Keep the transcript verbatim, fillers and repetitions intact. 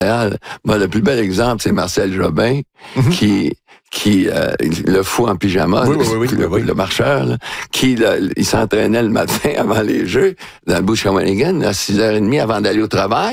Moi, le plus bel exemple, c'est Marcel Jobin, mm-hmm. qui, qui euh, le fou en pyjama, oui, oui, oui, le, oui, oui. le marcheur, là, qui là, il s'entraînait le matin avant les Jeux, dans le Bushawanigan, à six heures trente avant d'aller au travail.